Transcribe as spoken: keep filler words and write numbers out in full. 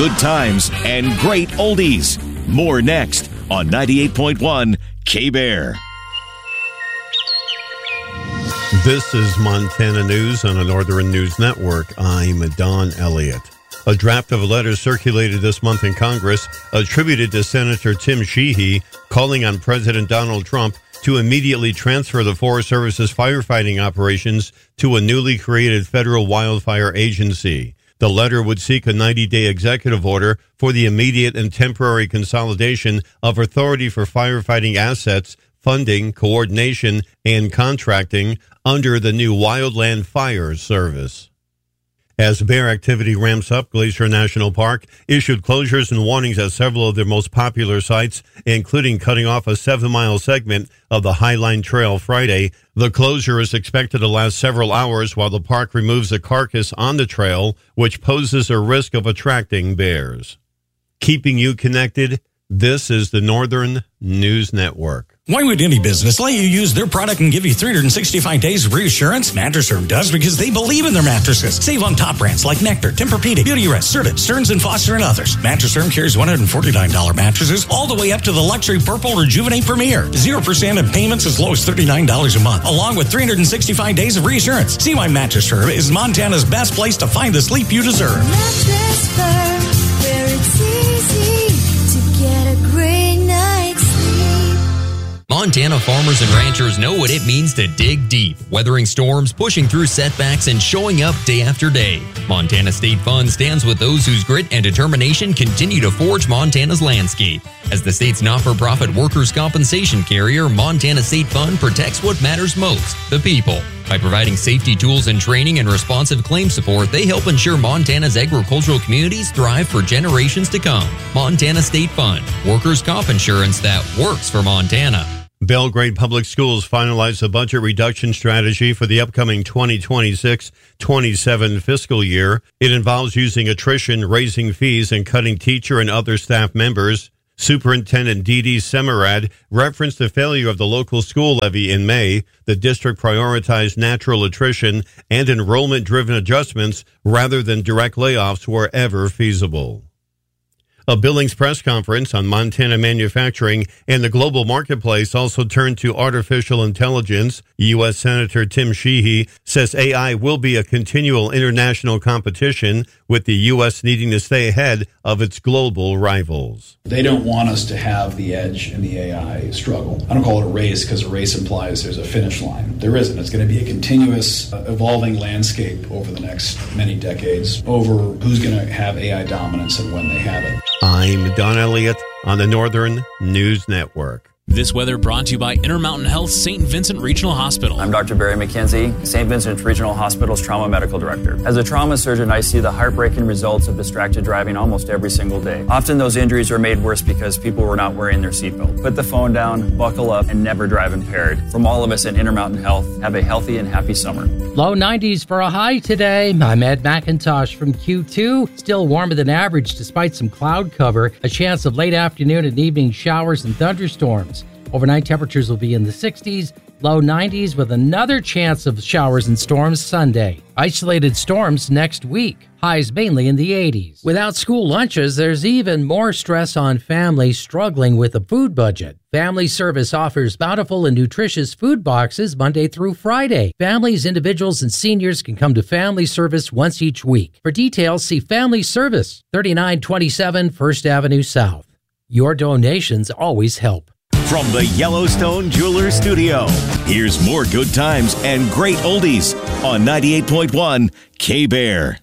good times and great oldies. More next on ninety-eight point one K-Bear. This is Montana News on the Northern News Network. I'm Don Elliott. A draft of a letter circulated this month in Congress attributed to Senator Tim Sheehy calling on President Donald Trump to immediately transfer the Forest Service's firefighting operations to a newly created federal wildfire agency. The letter would seek a ninety-day executive order for the immediate and temporary consolidation of authority for firefighting assets, funding, coordination, and contracting under the new Wildland Fire Service. As bear activity ramps up, Glacier National Park issued closures and warnings at several of their most popular sites, including cutting off a seven-mile segment of the Highline Trail Friday. The closure is expected to last several hours while the park removes a carcass on the trail, which poses a risk of attracting bears. Keeping you connected, this is the Northern News Network. Why would any business let you use their product and give you three hundred sixty-five days of reassurance? Mattress Firm does because they believe in their mattresses. Save on top brands like Nectar, Tempur-Pedic, Beautyrest, Serta, Stearns and Foster, and others. Mattress Firm carries one hundred forty-nine dollars mattresses all the way up to the luxury Purple Rejuvenate Premier. zero percent in payments as low as thirty-nine dollars a month, along with three hundred sixty-five days of reassurance. See why Mattress Firm is Montana's best place to find the sleep you deserve. Mattress Firm, where it's easy to get a great night's sleep. Montana farmers and ranchers know what it means to dig deep, weathering storms, pushing through setbacks, and showing up day after day. Montana State Fund stands with those whose grit and determination continue to forge Montana's landscape. As the state's not-for-profit workers' compensation carrier, Montana State Fund protects what matters most, the people. By providing safety tools and training and responsive claim support, they help ensure Montana's agricultural communities thrive for generations to come. Montana State Fund, workers' comp insurance that works for Montana. Belgrade Public Schools finalized a budget reduction strategy for the upcoming twenty twenty-six twenty-seven fiscal year. It involves using attrition, raising fees, and cutting teacher and other staff members. Superintendent Dee Dee Semerad referenced the failure of the local school levy in May. The district prioritized natural attrition and enrollment-driven adjustments rather than direct layoffs wherever feasible. A Billings press conference on Montana manufacturing and the global marketplace also turned to artificial intelligence. U S. Senator Tim Sheehy says A I will be a continual international competition, with the U S needing to stay ahead of its global rivals. They don't want us to have the edge in the A I struggle. I don't call it a race because a race implies there's a finish line. There isn't. It's going to be a continuous uh, evolving landscape over the next many decades over who's going to have A I dominance and when they have it. I'm Don Elliott on the Northern News Network. This weather brought to you by Intermountain Health Saint Vincent Regional Hospital. I'm Doctor Barry McKenzie, Saint Vincent Regional Hospital's Trauma Medical Director. As a trauma surgeon, I see the heartbreaking results of distracted driving almost every single day. Often those injuries are made worse because people were not wearing their seatbelt. Put the phone down, buckle up, and never drive impaired. From all of us at Intermountain Health, have a healthy and happy summer. Low nineties for a high today. I'm Ed McIntosh from Q two. Still warmer than average despite some cloud cover. A chance of late afternoon and evening showers and thunderstorms. Overnight temperatures will be in the sixties, low nineties with another chance of showers and storms Sunday. Isolated storms next week. Highs mainly in the eighties. Without school lunches, there's even more stress on families struggling with a food budget. Family Service offers bountiful and nutritious food boxes Monday through Friday. Families, individuals, and seniors can come to Family Service once each week. For details, see Family Service, thirty-nine twenty-seven First Avenue South. Your donations always help. From the Yellowstone Jewelers Studio, here's more good times and great oldies on ninety-eight point one K-Bear.